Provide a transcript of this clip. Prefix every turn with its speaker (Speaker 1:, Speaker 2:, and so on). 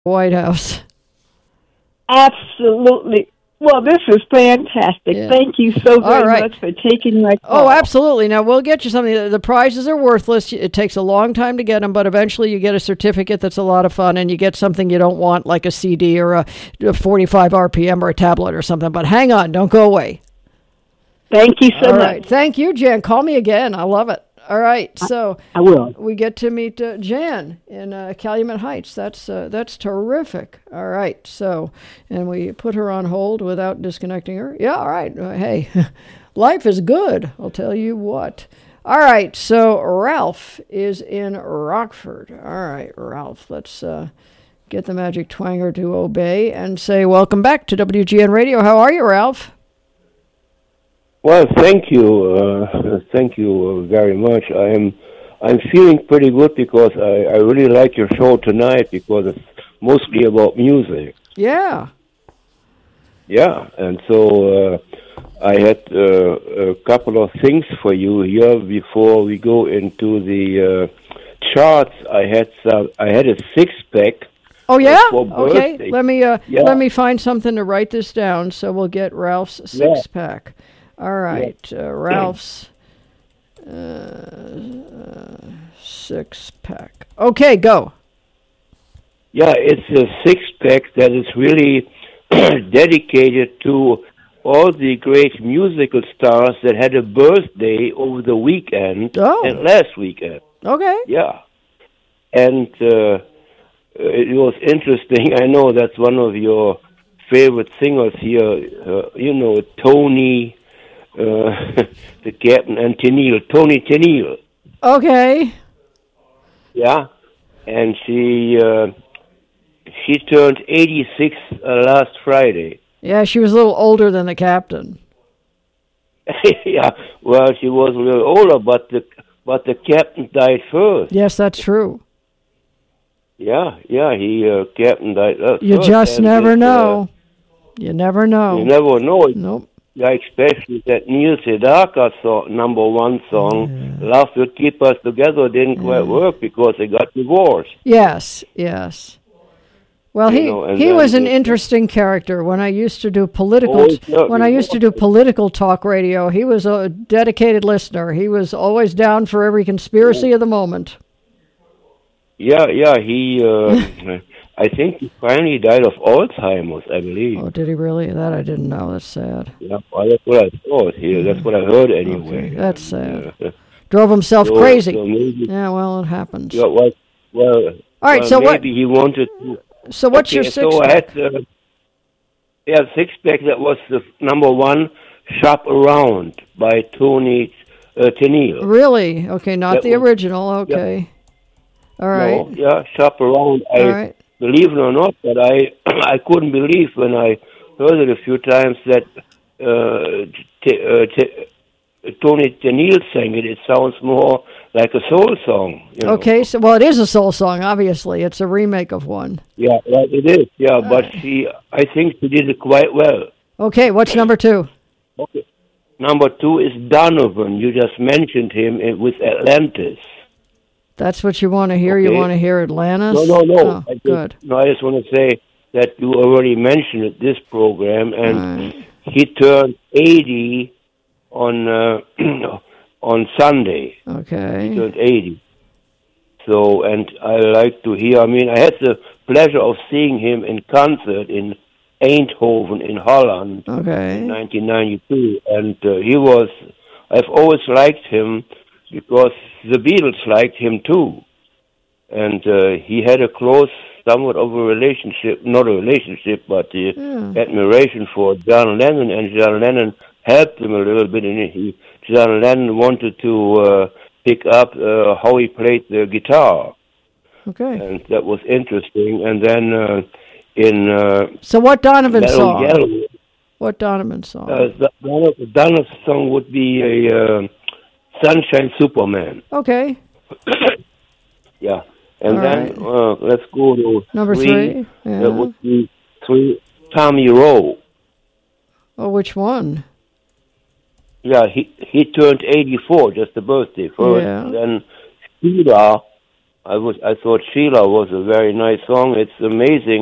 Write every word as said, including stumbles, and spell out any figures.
Speaker 1: White House.
Speaker 2: Absolutely. Well, this is fantastic.
Speaker 1: Yeah.
Speaker 2: Thank you so very
Speaker 1: right.
Speaker 2: much for taking my call.
Speaker 1: Oh, absolutely. Now, we'll get you something. The prizes are worthless. It takes a long time to get them, but eventually you get a certificate that's a lot of fun, and you get something you don't want, like a C D or a, a forty-five R P M or a tablet or something. But hang on. Don't go away.
Speaker 2: Thank you so
Speaker 1: All
Speaker 2: much.
Speaker 1: right. Thank you, Jan. Call me again. I love it. All right, so
Speaker 2: I will.
Speaker 1: We get to meet uh, Jan in uh, Calumet Heights. That's uh, that's terrific. All right, so and we put her on hold without disconnecting her. Yeah, all right. Uh, hey, life is good. I'll tell you what. All right, so Ralph is in Rockford. All right, Ralph, let's uh, get the magic twanger to obey and say welcome back to W G N Radio. How are you, Ralph?
Speaker 3: Well, thank you, uh, thank you very much. I am, I'm feeling pretty good because I, I really like your show tonight because it's mostly about music.
Speaker 1: Yeah.
Speaker 3: Yeah, and so uh, I had uh, a couple of things for you here before we go into the uh, charts. I had some, I had a six pack.
Speaker 1: Oh yeah.
Speaker 3: For
Speaker 1: okay.
Speaker 3: birthday.
Speaker 1: Let me uh,
Speaker 3: yeah.
Speaker 1: let me find something to write this down. So we'll get Ralph's six yeah. pack. All right, uh, Ralph's uh, uh, six-pack. Okay, go.
Speaker 3: Yeah, it's a six-pack that is really dedicated to all the great musical stars that had a birthday over the weekend
Speaker 1: oh.
Speaker 3: and last weekend.
Speaker 1: Okay.
Speaker 3: Yeah. And uh, it was interesting. I know that's one of your favorite singers here. Uh, you know, Tony... Uh, the captain and Tennille, Toni Tennille.
Speaker 1: Okay.
Speaker 3: Yeah, and she uh, she turned eighty-six uh, last Friday.
Speaker 1: Yeah, she was a little older than the captain.
Speaker 3: yeah, well, she was a little older, but the but the captain died first.
Speaker 1: Yes, that's true.
Speaker 3: Yeah, yeah, he uh, captain died uh,
Speaker 1: you
Speaker 3: first.
Speaker 1: You just never
Speaker 3: it,
Speaker 1: know. Uh, you never know.
Speaker 3: You never know.
Speaker 1: Nope.
Speaker 3: Yeah, especially that Neil Sedaka song, number one song, yeah. Love Will Keep Us Together, didn't yeah. quite work because they got divorced.
Speaker 1: Yes, yes. Well, you he know, he was an interesting character. When I used to do political
Speaker 3: oh,
Speaker 1: when I used to do political talk radio, he was a dedicated listener. He was always down for every conspiracy yeah. of the moment.
Speaker 3: Yeah, yeah, he uh, I think he finally died of Alzheimer's, I believe.
Speaker 1: Oh, did he really? That I didn't know. That's sad.
Speaker 3: Yeah, well, that's what I thought. Yeah, that's what I heard anyway.
Speaker 1: Okay, that's sad. Uh, Drove himself
Speaker 3: so,
Speaker 1: crazy.
Speaker 3: So maybe,
Speaker 1: yeah, well, it happens.
Speaker 3: Yeah, well, well,
Speaker 1: all right.
Speaker 3: well,
Speaker 1: So
Speaker 3: maybe
Speaker 1: what?
Speaker 3: Maybe he wanted to.
Speaker 1: So what's
Speaker 3: okay,
Speaker 1: your six?
Speaker 3: So I had, uh, yeah, six pack. That was the number one. Shop Around by Toni uh, Tennille.
Speaker 1: Really? Okay, not that the was, original. Okay.
Speaker 3: Yeah.
Speaker 1: All right.
Speaker 3: No, yeah, Shop Around. I,
Speaker 1: All right.
Speaker 3: Believe it or not, but I I couldn't believe when I heard it a few times that uh, t- uh, t- Toni Tennille sang it. It sounds more like a soul song. You know?
Speaker 1: Okay, so well, it is a soul song. Obviously, it's a remake of one.
Speaker 3: Yeah, well, it is. Yeah, All but right. she, I think she did it quite well.
Speaker 1: Okay, what's number two?
Speaker 3: Okay, number two is Donovan. You just mentioned him with Atlantis.
Speaker 1: That's what you want to hear? Okay. You want to hear Atlantis?
Speaker 3: No, no, no.
Speaker 1: Oh,
Speaker 3: I just,
Speaker 1: good.
Speaker 3: No, I just want to say that you already mentioned it, this program, and
Speaker 1: right.
Speaker 3: he turned eighty on uh, on Sunday.
Speaker 1: Okay.
Speaker 3: He turned eighty. So, and I like to hear, I mean, I had the pleasure of seeing him in concert in Eindhoven in Holland
Speaker 1: okay.
Speaker 3: in nineteen ninety-two, and uh, he was, I've always liked him because the Beatles liked him too. And uh, he had a close, somewhat of a relationship, not a relationship, but uh,
Speaker 1: yeah.
Speaker 3: admiration for John Lennon, and John Lennon helped him a little bit. And he, John Lennon wanted to uh, pick up uh, how he played the guitar.
Speaker 1: Okay.
Speaker 3: And that was interesting. And then uh, in... Uh,
Speaker 1: so what Donovan song?
Speaker 3: Yellow,
Speaker 1: what Donovan song?
Speaker 3: Uh, Donovan's song would be a... Uh, Sunshine Superman.
Speaker 1: Okay.
Speaker 3: yeah. And
Speaker 1: All
Speaker 3: then
Speaker 1: right.
Speaker 3: uh, let's go to
Speaker 1: number three. three. Yeah.
Speaker 3: That would be three. Tommy Rowe.
Speaker 1: Oh, which one?
Speaker 3: Yeah, he he turned eighty-four, just a birthday first.
Speaker 1: Yeah.
Speaker 3: And then Sheila I was I thought Sheila was a very nice song. It's amazing